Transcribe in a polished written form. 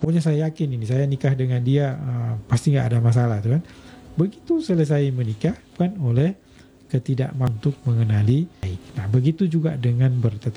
pokoknya saya yakin ini, saya nikah dengan dia pasti nggak ada masalah tu kan. Begitu selesai menikah kan oleh ketidakmampu untuk mengenali baik. Nah, begitu juga dengan bertetangga.